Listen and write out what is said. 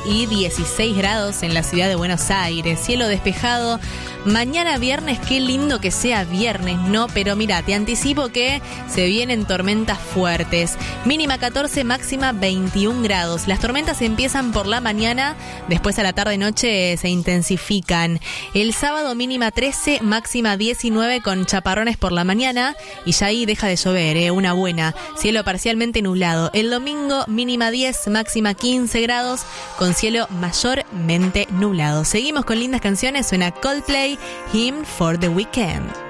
y 16 grados en la ciudad de Buenos Aires. Cielo despejado. Mañana viernes, qué lindo que sea viernes, ¿no? Pero mira, te anticipo que se vienen tormentas fuertes. Mínima 14, máxima 21 grados. Las tormentas empiezan por la mañana, después a la tarde-noche se intensifican. El sábado mínima 13, máxima 19 con chaparrones por la mañana y ya ahí deja de llover, una buena. Cielo parcialmente nublado. El domingo mínima 10, máxima 15 grados con cielo mayormente nublado. Seguimos con lindas canciones, suena Coldplay, Hymn for the Weekend.